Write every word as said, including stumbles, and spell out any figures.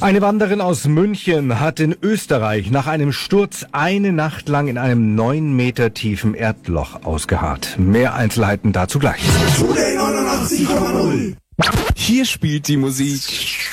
Eine Wanderin aus München hat in Österreich nach einem Sturz eine Nacht lang in einem neun Meter tiefen Erdloch ausgeharrt. Mehr Einzelheiten dazu gleich. Hier spielt die Musik